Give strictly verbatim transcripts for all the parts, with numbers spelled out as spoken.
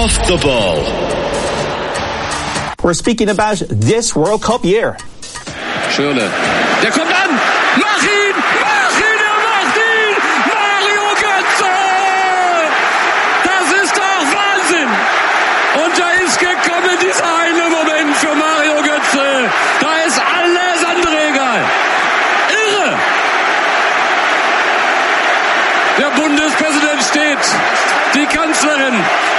Off the Ball. We're speaking about this World Cup year. Schürrle. Der kommt an! Mach ihn! Mach ihn! Er macht ihn! Mario Götze! Das ist doch Wahnsinn! Und da ist gekommen dieser eine Moment für Mario Götze. Da ist alles andere egal. Irre! Der Bundespräsident steht. Die Kanzlerin.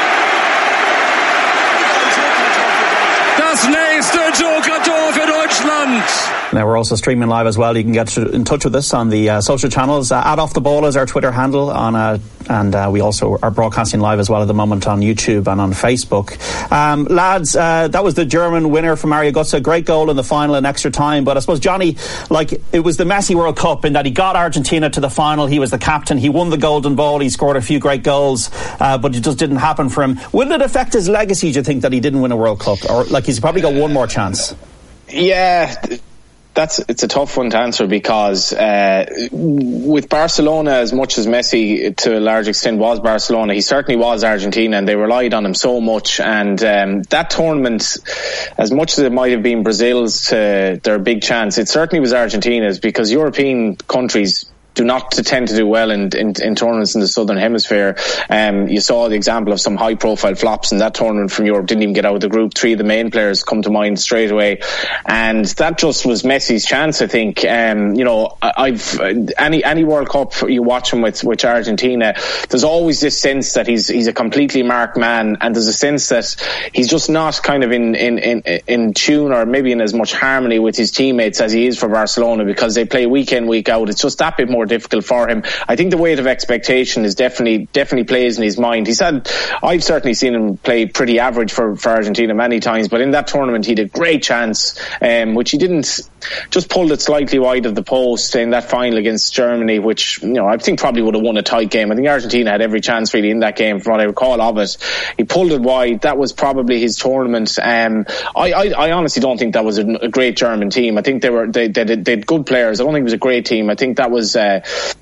Das nächste Joker-Tor für Deutschland. Now we're also streaming live as well. You can get in touch with us on the uh, social channels. Uh, at Off the Ball is our Twitter handle, on uh, and uh, we also are broadcasting live as well at the moment on YouTube and on Facebook. Um, lads, uh, that was the German winner from Mario Götze. Great goal in the final in extra time. But I suppose, Johnny, like, it was the Messi World Cup in that he got Argentina to the final. He was the captain. He won the Golden Ball. He scored a few great goals, uh, but it just didn't happen for him. Will it affect his legacy, do you think, that he didn't win a World Cup? Or, like, he's probably got one more chance? Yeah, that's it's a tough one to answer because uh, with Barcelona, as much as Messi to a large extent was Barcelona, he certainly was Argentina, and they relied on him so much. And um, that tournament, as much as it might have been Brazil's to their big chance, it certainly was Argentina's, because European countries do not tend to do well in, in, in tournaments in the Southern Hemisphere. Um, you saw the example of some high-profile flops in that tournament from Europe. Didn't even get out of the group. Three of the main players come to mind straight away, and that just was Messi's chance, I think. Um, you know, I've any any World Cup you watch him with with Argentina, there's always this sense that he's he's a completely marked man, and there's a sense that he's just not kind of in in in, in tune, or maybe in as much harmony with his teammates as he is for Barcelona, because they play week in, week out. It's just that bit more difficult for him. I think the weight of expectation is definitely definitely plays in his mind. He's had, I've certainly seen him play pretty average for, for Argentina many times, but in that tournament he had a great chance, um, which he didn't, just pulled it slightly wide of the post in that final against Germany, which, you know, I think probably would have won a tight game. I think Argentina had every chance really in that game from what I recall of it. He pulled it wide. That was probably his tournament. Um, I, I, I honestly don't think that was a, a great German team. I think they were they, they, they had good players. I don't think it was a great team. I think that was uh,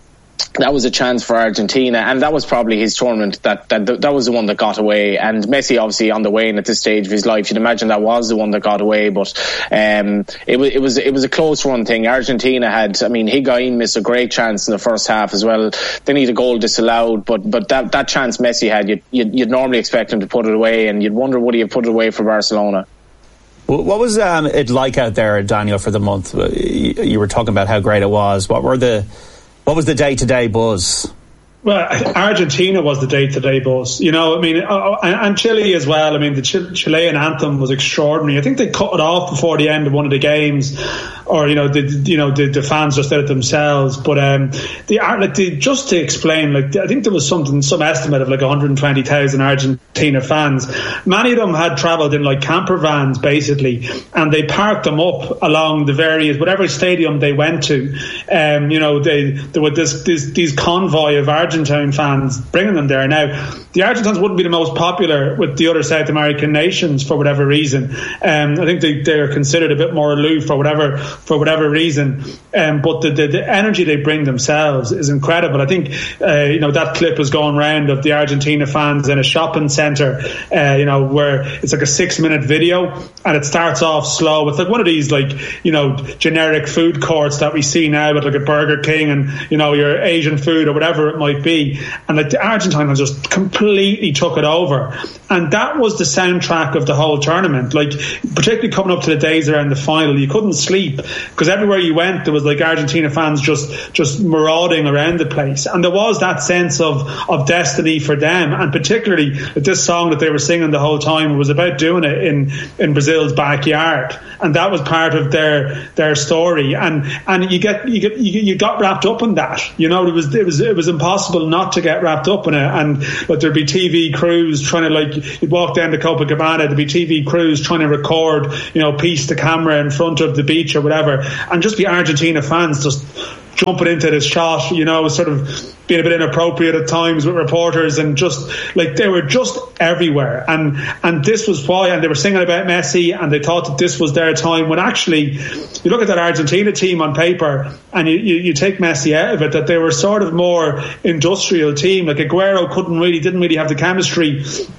that was a chance for Argentina, and that was probably his tournament. That that that was the one that got away. And Messi, obviously on the wane at this stage of his life, you'd imagine that was the one that got away. But um, it was it was it was a close run thing. Argentina had, I mean, Higuain missed a great chance in the first half as well. They need a goal disallowed, but but that that chance Messi had, you'd, you'd you'd normally expect him to put it away, and you'd wonder would he have put it away for Barcelona. What was um, it like out there, Daniel, for the month? You, you were talking about how great it was. What were the What was the day-to-day buzz? Well, Argentina was the day-to-day buzz, you know. I mean, and Chile as well. I mean, the Chilean anthem was extraordinary. I think they cut it off before the end of one of the games, or you know, the you know the, the fans just did it themselves. But um, the like the, just to explain, like I think there was something, some estimate of like one hundred twenty thousand Argentina fans. Many of them had travelled in like camper vans, basically, and they parked them up along the various whatever stadium they went to. Um, you know, they there was this, this these convoy of Argentine fans bringing them there. Now, the Argentines wouldn't be the most popular with the other South American nations for whatever reason. Um, I think they, they're considered a bit more aloof for whatever for whatever reason. Um, but the, the, the energy they bring themselves is incredible. I think uh, you know that clip was going round of the Argentina fans in a shopping centre. Uh, you know, where it's like a six-minute video and it starts off slow. It's like one of these like you know generic food courts that we see now with like a Burger King and you know your Asian food or whatever it might be, and like the Argentines just completely took it over, and that was the soundtrack of the whole tournament. Like particularly coming up to the days around the final, you couldn't sleep because everywhere you went there was like Argentina fans just just marauding around the place, and there was that sense of of destiny for them. And particularly this song that they were singing the whole time was about doing it in in Brazil's backyard, and that was part of their their story. And and you get you get you, you got wrapped up in that. You know, it was it was it was impossible not to get wrapped up in it. And but there'd be T V crews trying to, like, you'd walk down to Copacabana, there'd be T V crews trying to record, you know, piece the camera in front of the beach or whatever, and just be Argentina fans just jumping into this shot, you know, sort of being a bit inappropriate at times with reporters, and just like they were just everywhere. And and this was why, and they were singing about Messi, and they thought that this was their time, when actually you look at that Argentina team on paper and you, you, you take Messi out of it, that they were sort of more industrial team. Like Aguero couldn't really, didn't really have the chemistry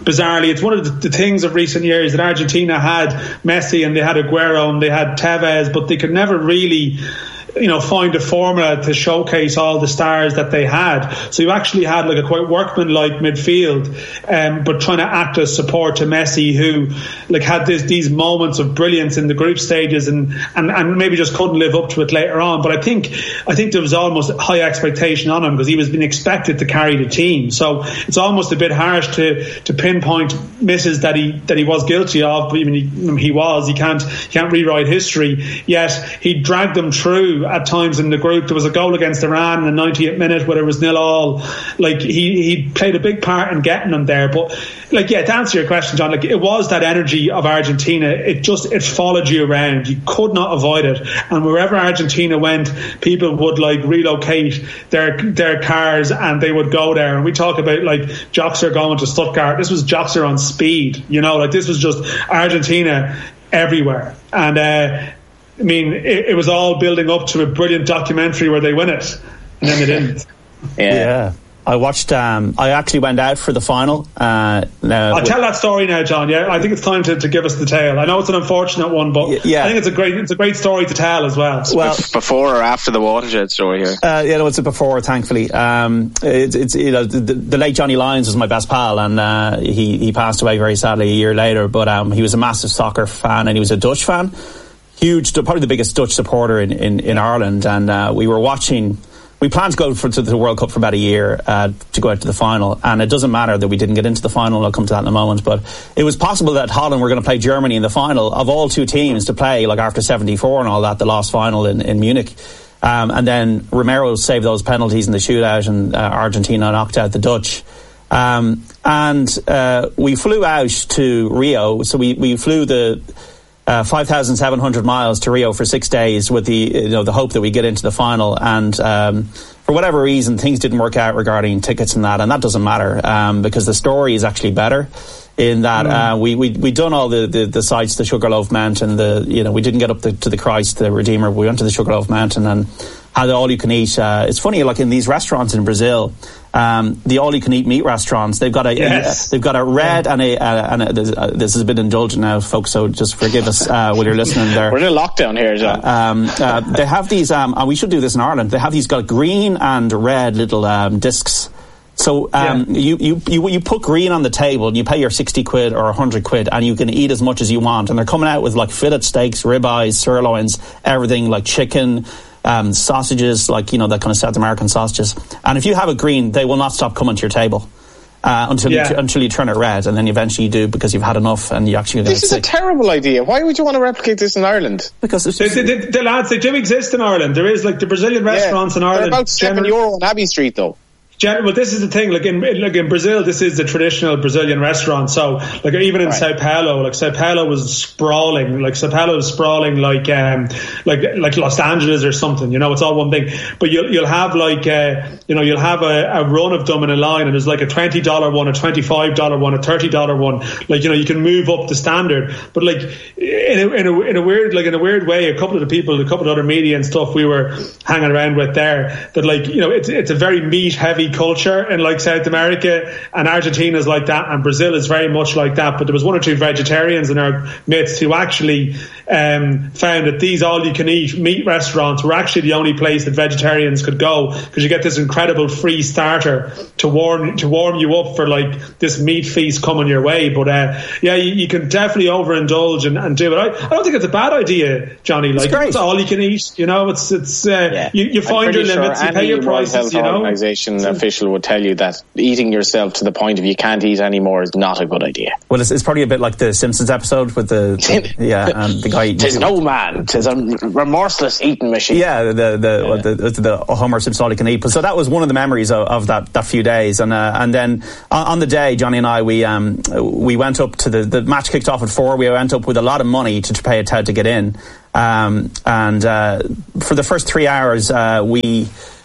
bizarrely, it's one of the, the things of recent years that Argentina had Messi and they had Aguero and they had Tevez, but they could never really, you know, find a formula to showcase all the stars that they had. So you actually had like a quite workmanlike midfield, um, but trying to act as support to Messi, who like had this, these moments of brilliance in the group stages and, and, and maybe just couldn't live up to it later on. But I think I think there was almost high expectation on him because he was being expected to carry the team. So it's almost a bit harsh to, to pinpoint misses that he that he was guilty of. But even he, he was, he can't he can't rewrite history. Yet he dragged them through at times in the group. There was a goal against Iran in the ninetieth minute where it was nil all. Like he, he played a big part in getting them there. But like, yeah, to answer your question, John, like it was that energy of Argentina. It just, it followed you around. You could not avoid it. And wherever Argentina went, people would like relocate their, their cars and they would go there. And we talk about like Joxer going to Stuttgart. This was Joxer on speed, you know, like this was just Argentina everywhere. And, uh, I mean, it, it was all building up to a brilliant documentary where they win it, and then they didn't. yeah. yeah. I watched, um, I actually went out for the final. Uh, now, I'll tell that story now, John. Yeah, I think it's time to, to give us the tale. I know it's an unfortunate one, but yeah. I think it's a great it's a great story to tell as well. Well, before or after the watershed story here? Uh, yeah, no, it's a before, thankfully. Um, it's, it's you know, the, the late Johnny Lyons was my best pal, and uh, he, he passed away very sadly a year later, but um, he was a massive soccer fan, and he was a Dutch fan. Huge, probably the biggest Dutch supporter in, in, in Ireland, and uh, we were watching. We planned to go for, to the World Cup for about a year uh, to go out to the final, and it doesn't matter that we didn't get into the final. I'll come to that in a moment, but it was possible that Holland were going to play Germany in the final of all two teams to play, like after seventy-four and all that, the last final in, in Munich, um, and then Romero saved those penalties in the shootout, and uh, Argentina knocked out the Dutch. Um, and uh, we flew out to Rio, so we, we flew the Uh, five thousand seven hundred miles to Rio for six days with the, you know, the hope that we get into the final. And um, for whatever reason, things didn't work out regarding tickets and that. And that doesn't matter um, because the story is actually better in that mm. uh, we, we, we'd done all the, the, the sites, the Sugarloaf Mountain, and the, you know, we didn't get up the, to the Christ, the Redeemer. We went to the Sugarloaf Mountain and had all you can eat. Uh, it's funny, like in these restaurants in Brazil, um, the all you can eat meat restaurants, they've got a, yes. a they've got a red yeah. and a, uh, and a, uh, this is a bit indulgent now, folks, so just forgive us uh, while you're listening there. We're in a lockdown here, John. Uh, um, uh, they have these, um, and we should do this in Ireland, they have these got green and red little um, discs. So um, yeah. you, you, you you put green on the table and you pay your sixty quid or one hundred quid and you can eat as much as you want. And they're coming out with like fillet steaks, ribeyes, sirloins, everything like chicken, um, sausages, like, you know, that kind of South American sausages. And if you have it green, they will not stop coming to your table. Uh, until yeah. you, until you turn it red, and then eventually you do because you've had enough, and you actually. This is sick. A terrible idea. Why would you want to replicate this in Ireland? Because it's just, the, the, the lads, they do exist in Ireland. There is like the Brazilian restaurants yeah. in Ireland. They're about seven generally, euro on Abbey Street, though. Well, this is the thing. Like in like in Brazil, this is the traditional Brazilian restaurant. So, like even in right. Sao Paulo, like Sao Paulo was sprawling. Like Sao Paulo was sprawling, like um, like like Los Angeles or something. You know, it's all one thing. But you'll you'll have like uh, you know you'll have a, a run of them in a line, and there's like a twenty dollar one, a twenty five dollar one, a thirty dollar one. Like, you know, you can move up the standard. But like in a, in a in a weird like in a weird way, a couple of the people, a couple of other media and stuff we were hanging around with there, that like, you know, it's it's a very meat heavy culture in like South America, and Argentina is like that, and Brazil is very much like that. But there was one or two vegetarians in our midst who actually um, found that these all-you-can-eat meat restaurants were actually the only place that vegetarians could go, because you get this incredible free starter to warm to warm you up for like this meat feast coming your way. But uh, yeah, you, you can definitely overindulge and, and do it. I, I don't think it's a bad idea, Johnny. Like, it's, it's all you can eat. You know, it's it's uh, yeah. you, you find your limits, sure you pay your prices. You know, organization official would tell you that eating yourself to the point of you can't eat anymore is not a good idea. Well, it's, it's probably a bit like the Simpsons episode with the, the yeah, and the guy. Tis no man, tis a remorseless eating machine. Yeah, the the yeah. Well, the, the, the Homer Simpson all you can eat. So that was one of the memories of, of that, that few days, and uh, and then on, on the day, Johnny and I we um we went up to the the match kicked off at four. We went up with a lot of money to, to pay a ted to get in, um and uh, for the first three hours uh, we.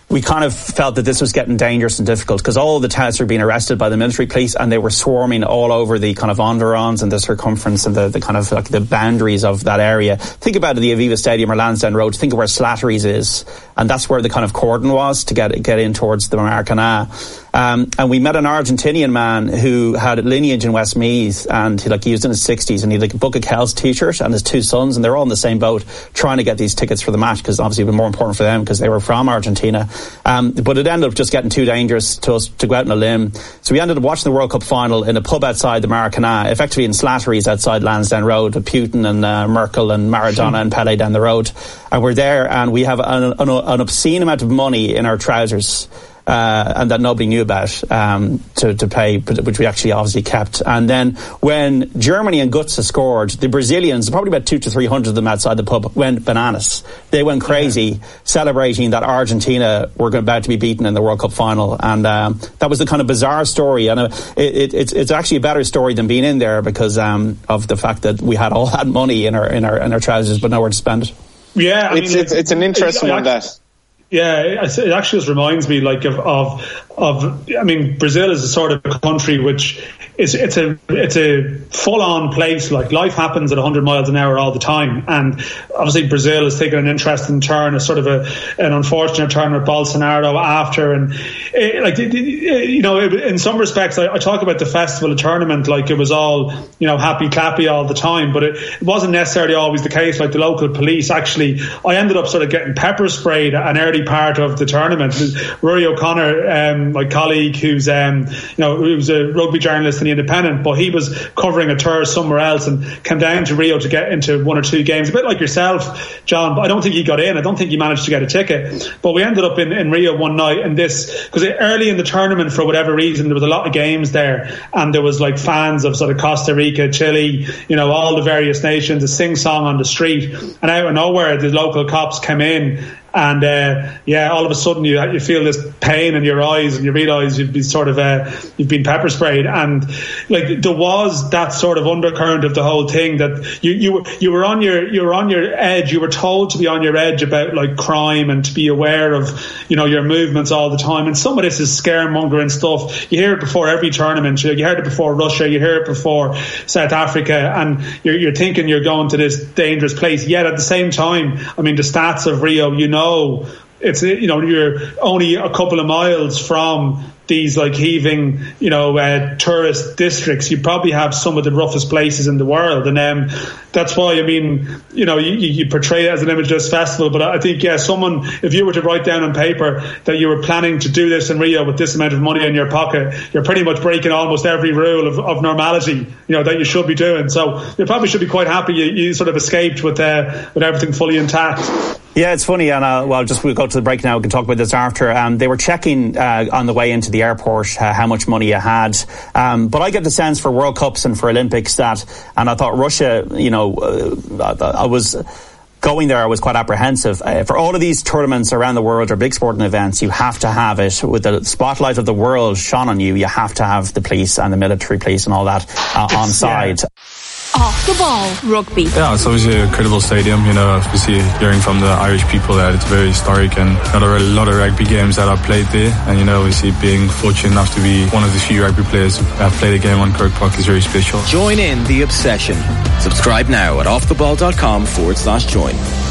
we kind of felt that this was getting dangerous and difficult because all the touts were being arrested by the military police and they were swarming all over the kind of environs and the circumference and the, the kind of like the boundaries of that area. Think about the Aviva Stadium or Lansdowne Road. Think of where Slattery's is, and that's where the kind of cordon was to get get in towards the Maracana. Um, and we met an Argentinian man who had a lineage in Westmeath, and he, like he was in his sixties, and he had like a Book of Kells t-shirt and his two sons, and they're all in the same boat trying to get these tickets for the match because obviously it was more important for them because they were from Argentina. Um, but it ended up just getting too dangerous to us to go out on a limb. So we ended up watching the World Cup final in a pub outside the Maracana, effectively in Slattery's outside Lansdowne Road, with Putin and uh, Merkel and Maradona and Pele down the road. And we're there, and we have an, an, an obscene amount of money in our trousers. Uh, and that nobody knew about um, to, to pay, which we actually obviously kept. And then when Germany and Götze scored, the Brazilians, probably about two to three hundred of them outside the pub, went bananas. They went crazy, yeah. celebrating that Argentina were about to be beaten in the World Cup final. And um, that was the kind of bizarre story. And uh, it, it, it's, it's actually a better story than being in there because um, of the fact that we had all that money in our in our in our trousers, but nowhere to spend it. Yeah, I it's mean, it's, it's an interesting one. That. Yeah, it actually just reminds me like of, of of I mean, Brazil is a sort of country which is it's a it's a full on place. Like life happens at one hundred miles an hour all the time, and obviously Brazil has taken an interesting turn, a sort of a an unfortunate turn with Bolsonaro after, and it, like it, it, you know, it, in some respects, I, I talk about the festival, the tournament, like it was all you know happy clappy all the time, but it, it wasn't necessarily always the case. Like the local police, actually, I ended up sort of getting pepper sprayed an early part of the tournament. Rory O'Connor, um, my colleague, who's um, you know, who's a rugby journalist in the Independent, but he was covering a tour somewhere else and came down to Rio to get into one or two games, a bit like yourself, John. But I don't think he got in. I don't think he managed to get a ticket. But we ended up in, in Rio one night, and this because early in the tournament, for whatever reason, there was a lot of games there, and there was like fans of sort of Costa Rica, Chile, you know, all the various nations, a sing song on the street, and out of nowhere, the local cops came in. And uh, yeah, all of a sudden you you feel this pain in your eyes, and you realise you've been sort of uh, you've been pepper sprayed, and like there was that sort of undercurrent of the whole thing that you you you were on your you were on your edge. You were told to be on your edge about like crime and to be aware of you know your movements all the time. And some of this is scaremongering stuff. You hear it before every tournament. You heard it before Russia. You hear it before South Africa, and you're, you're thinking you're going to this dangerous place. Yet at the same time, I mean, the stats of Rio, you know. Oh, it's you know you're only a couple of miles from these like heaving you know uh, tourist districts. You probably have some of the roughest places in the world, and um, that's why I mean you know you, you portray it as an imageless festival. But I think yeah, someone if you were to write down on paper that you were planning to do this in Rio with this amount of money in your pocket, you're pretty much breaking almost every rule of, of normality you know that you should be doing. So you probably should be quite happy you, you sort of escaped with uh, with everything fully intact. Yeah, it's funny, and uh, well, just we'll go to the break now. We can talk about this after. Um, they were checking uh, on the way into the airport uh, how much money you had, um, but I get the sense for World Cups and for Olympics that, and I thought Russia, you know, uh, I was going there, I was quite apprehensive. Uh, for all of these tournaments around the world or big sporting events, you have to have it with the spotlight of the world shone on you. You have to have the police and the military police and all that uh, on side. Yeah. Off the ball rugby. Yeah, it's obviously a incredible stadium. You know, obviously hearing from the Irish people that it's very historic, and not a lot of rugby games that are played there. And you know, obviously being fortunate enough to be one of the few rugby players who have played a game on Croke Park is very special. Join in the obsession. Subscribe now at offtheball.com forward slash join.